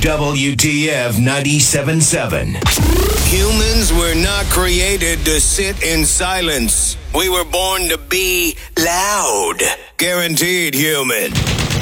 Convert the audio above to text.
WTF 97.7. Humans were not created to sit in silence. We were born to be loud. Guaranteed human.